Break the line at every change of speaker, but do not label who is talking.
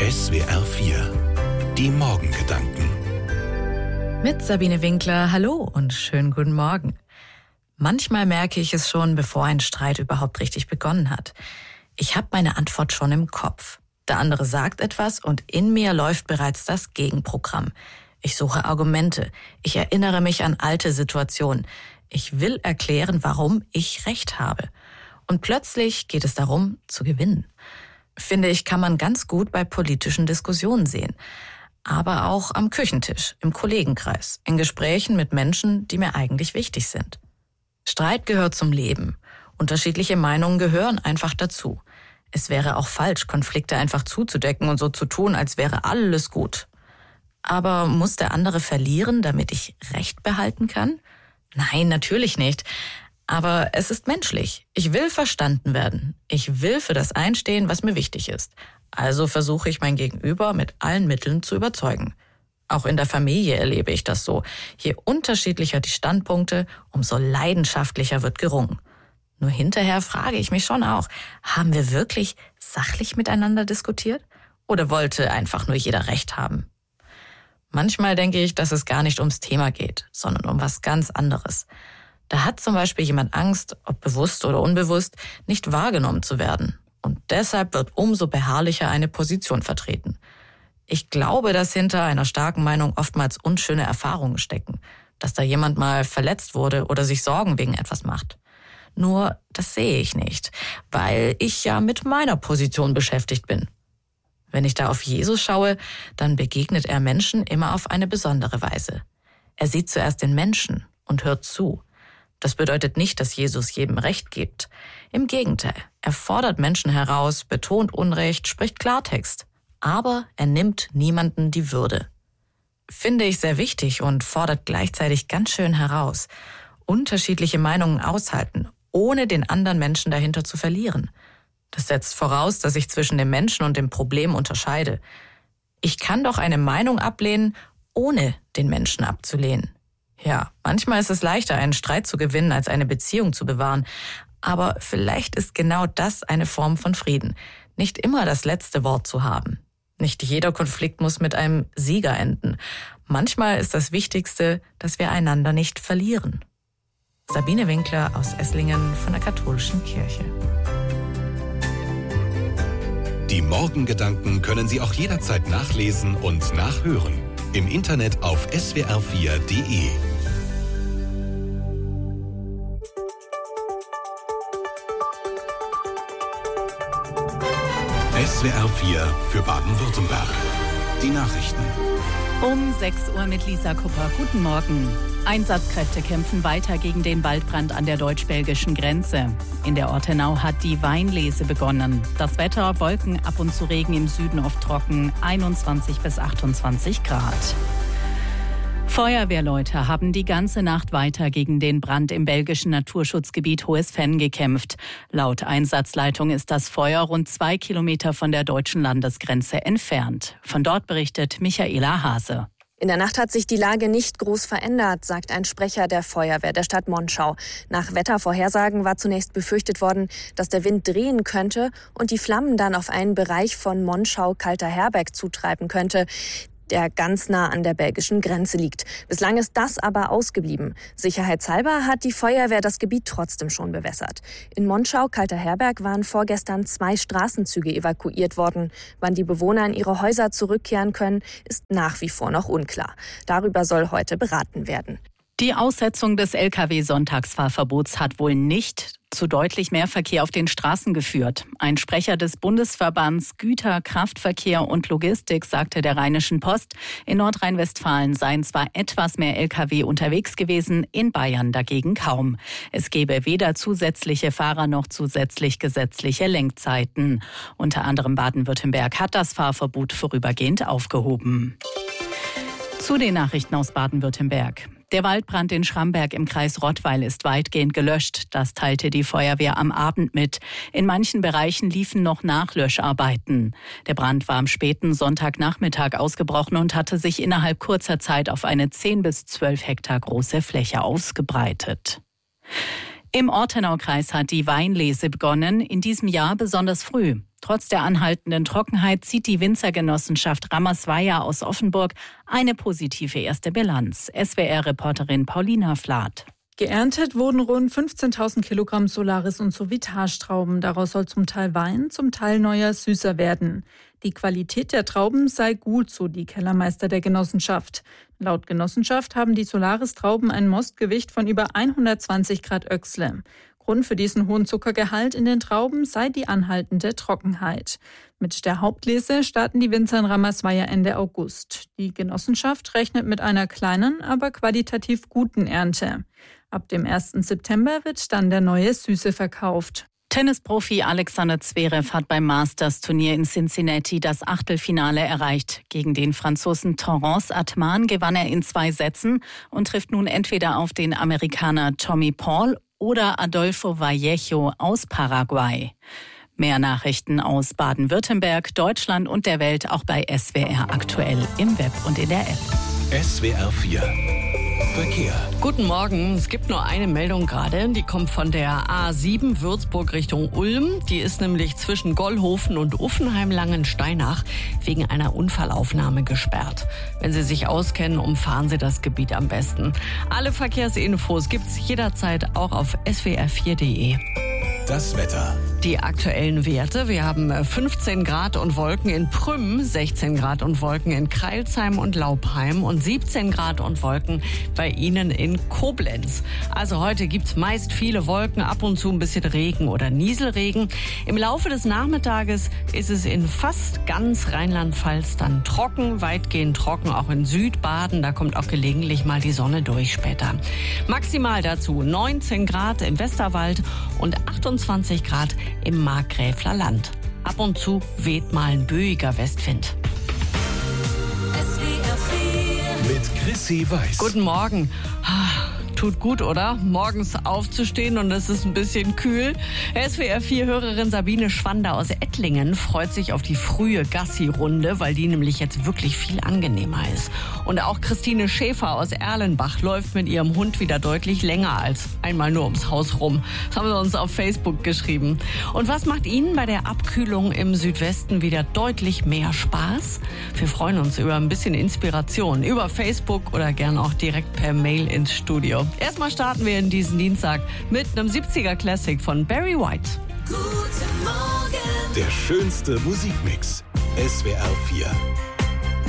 SWR 4, die Morgengedanken.
Mit Sabine Winkler, hallo und schönen guten Morgen. Manchmal merke ich es schon, bevor ein Streit überhaupt richtig begonnen hat. Ich habe meine Antwort schon im Kopf. Der andere sagt etwas und in mir läuft bereits das Gegenprogramm. Ich suche Argumente. Ich erinnere mich an alte Situationen. Ich will erklären, warum ich Recht habe. Und plötzlich geht es darum, zu gewinnen. Finde ich, kann man ganz gut bei politischen Diskussionen sehen. Aber auch am Küchentisch, im Kollegenkreis, in Gesprächen mit Menschen, die mir eigentlich wichtig sind. Streit gehört zum Leben. Unterschiedliche Meinungen gehören einfach dazu. Es wäre auch falsch, Konflikte einfach zuzudecken und so zu tun, als wäre alles gut. Aber muss der andere verlieren, damit ich Recht behalten kann? Nein, natürlich nicht. Aber es ist menschlich. Ich will verstanden werden. Ich will für das einstehen, was mir wichtig ist. Also versuche ich mein Gegenüber mit allen Mitteln zu überzeugen. Auch in der Familie erlebe ich das so. Je unterschiedlicher die Standpunkte, umso leidenschaftlicher wird gerungen. Nur hinterher frage ich mich schon auch, haben wir wirklich sachlich miteinander diskutiert? Oder wollte einfach nur jeder Recht haben? Manchmal denke ich, dass es gar nicht ums Thema geht, sondern um was ganz anderes. Da hat zum Beispiel jemand Angst, ob bewusst oder unbewusst, nicht wahrgenommen zu werden. Und deshalb wird umso beharrlicher eine Position vertreten. Ich glaube, dass hinter einer starken Meinung oftmals unschöne Erfahrungen stecken. Dass da jemand mal verletzt wurde oder sich Sorgen wegen etwas macht. Nur, das sehe ich nicht, weil ich ja mit meiner Position beschäftigt bin. Wenn ich da auf Jesus schaue, dann begegnet er Menschen immer auf eine besondere Weise. Er sieht zuerst den Menschen und hört zu. Das bedeutet nicht, dass Jesus jedem Recht gibt. Im Gegenteil, er fordert Menschen heraus, betont Unrecht, spricht Klartext. Aber er nimmt niemanden die Würde. Finde ich sehr wichtig und fordert gleichzeitig ganz schön heraus. Unterschiedliche Meinungen aushalten, ohne den anderen Menschen dahinter zu verlieren. Das setzt voraus, dass ich zwischen dem Menschen und dem Problem unterscheide. Ich kann doch eine Meinung ablehnen, ohne den Menschen abzulehnen. Ja, manchmal ist es leichter, einen Streit zu gewinnen, als eine Beziehung zu bewahren. Aber vielleicht ist genau das eine Form von Frieden. Nicht immer das letzte Wort zu haben. Nicht jeder Konflikt muss mit einem Sieger enden. Manchmal ist das Wichtigste, dass wir einander nicht verlieren. Sabine Winkler aus Esslingen von der Katholischen Kirche.
Die Morgengedanken können Sie auch jederzeit nachlesen und nachhören. Im Internet auf swr4.de. SWR 4 für Baden-Württemberg. Die Nachrichten.
Um 6 Uhr mit Lisa Kupper. Guten Morgen. Einsatzkräfte kämpfen weiter gegen den Waldbrand an der deutsch-belgischen Grenze. In der Ortenau hat die Weinlese begonnen. Das Wetter, Wolken, ab und zu Regen, im Süden oft trocken, 21 bis 28 Grad. Feuerwehrleute haben die ganze Nacht weiter gegen den Brand im belgischen Naturschutzgebiet Hohes Venn gekämpft. Laut Einsatzleitung ist das Feuer rund 2 Kilometer von der deutschen Landesgrenze entfernt. Von dort berichtet Michaela Hase.
In der Nacht hat sich die Lage nicht groß verändert, sagt ein Sprecher der Feuerwehr der Stadt Monschau. Nach Wettervorhersagen war zunächst befürchtet worden, dass der Wind drehen könnte und die Flammen dann auf einen Bereich von Monschau-Kalter-Herberg zutreiben könnte, der ganz nah an der belgischen Grenze liegt. Bislang ist das aber ausgeblieben. Sicherheitshalber hat die Feuerwehr das Gebiet trotzdem schon bewässert. In Monschau-Kalter-Herberg waren vorgestern 2 Straßenzüge evakuiert worden. Wann die Bewohner in ihre Häuser zurückkehren können, ist nach wie vor noch unklar. Darüber soll heute beraten werden.
Die Aussetzung des Lkw-Sonntagsfahrverbots hat wohl nicht zu deutlich mehr Verkehr auf den Straßen geführt. Ein Sprecher des Bundesverbands Güter, Kraftverkehr und Logistik sagte der Rheinischen Post, in Nordrhein-Westfalen seien zwar etwas mehr Lkw unterwegs gewesen, in Bayern dagegen kaum. Es gebe weder zusätzliche Fahrer noch zusätzlich gesetzliche Lenkzeiten. Unter anderem Baden-Württemberg hat das Fahrverbot vorübergehend aufgehoben. Zu den Nachrichten aus Baden-Württemberg. Der Waldbrand in Schramberg im Kreis Rottweil ist weitgehend gelöscht. Das teilte die Feuerwehr am Abend mit. In manchen Bereichen liefen noch Nachlöscharbeiten. Der Brand war am späten Sonntagnachmittag ausgebrochen und hatte sich innerhalb kurzer Zeit auf eine 10 bis 12 Hektar große Fläche ausgebreitet. Im Ortenaukreis hat die Weinlese begonnen, in diesem Jahr besonders früh. Trotz der anhaltenden Trockenheit zieht die Winzergenossenschaft Ramaswaya aus Offenburg eine positive erste Bilanz. SWR-Reporterin Paulina Flath.
Geerntet wurden rund 15.000 Kilogramm Solaris- und Sauvage-Trauben. Daraus soll zum Teil Wein, zum Teil neuer Süßer werden. Die Qualität der Trauben sei gut, so die Kellermeister der Genossenschaft. Laut Genossenschaft haben die Solaris-Trauben ein Mostgewicht von über 120 Grad Öchsle. Grund für diesen hohen Zuckergehalt in den Trauben sei die anhaltende Trockenheit. Mit der Hauptlese starten die Winzer in Ramaswaya Ende August. Die Genossenschaft rechnet mit einer kleinen, aber qualitativ guten Ernte. Ab dem 1. September wird dann der neue Süße verkauft.
Tennisprofi Alexander Zverev hat beim Masters-Turnier in Cincinnati das Achtelfinale erreicht. Gegen den Franzosen Torrens Atman gewann er in 2 Sätzen und trifft nun entweder auf den Amerikaner Tommy Paul oder Adolfo Vallejo aus Paraguay. Mehr Nachrichten aus Baden-Württemberg, Deutschland und der Welt auch bei SWR aktuell im Web und in der App.
SWR 4 Verkehr.
Guten Morgen. Es gibt nur eine Meldung gerade. Die kommt von der A7 Würzburg Richtung Ulm. Die ist nämlich zwischen Gollhofen und Uffenheim-Langensteinach wegen einer Unfallaufnahme gesperrt. Wenn Sie sich auskennen, umfahren Sie das Gebiet am besten. Alle Verkehrsinfos gibt's jederzeit auch auf swr4.de.
Das Wetter.
Die aktuellen Werte. Wir haben 15 Grad und Wolken in Prüm, 16 Grad und Wolken in Crailsheim und Laupheim und 17 Grad und Wolken bei Ihnen in Koblenz. Also heute gibt's meist viele Wolken, ab und zu ein bisschen Regen oder Nieselregen. Im Laufe des Nachmittages ist es in fast ganz Rheinland-Pfalz dann trocken, weitgehend trocken, auch in Südbaden. Da kommt auch gelegentlich mal die Sonne durch später. Maximal dazu 19 Grad im Westerwald und 28 Grad im Markgräfler Land. Ab und zu weht mal ein böiger Westwind.
Mit Chrissy Weiß.
Guten Morgen. Tut gut, oder? Morgens aufzustehen und es ist ein bisschen kühl. SWR4-Hörerin Sabine Schwander aus Ettlingen freut sich auf die frühe Gassi-Runde, weil die nämlich jetzt wirklich viel angenehmer ist. Und auch Christine Schäfer aus Erlenbach läuft mit ihrem Hund wieder deutlich länger als einmal nur ums Haus rum. Das haben sie uns auf Facebook geschrieben. Und was macht Ihnen bei der Abkühlung im Südwesten wieder deutlich mehr Spaß? Wir freuen uns über ein bisschen Inspiration über Facebook oder gern auch direkt per Mail ins Studio. Erstmal starten wir in diesen Dienstag mit einem 70er Classic von Barry White.
Der schönste Musikmix. SWR 4.